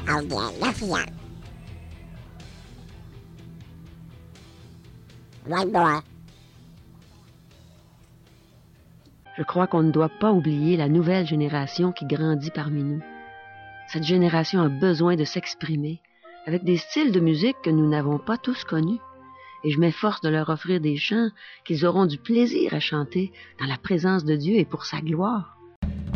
Audiographia. White boy. Je crois qu'on ne doit pas oublier la nouvelle génération qui grandit parmi nous. Cette génération a besoin de s'exprimer avec des styles de musique que nous n'avons pas tous connus. Et je m'efforce de leur offrir des chants qu'ils auront du plaisir à chanter dans la présence de Dieu et pour sa gloire.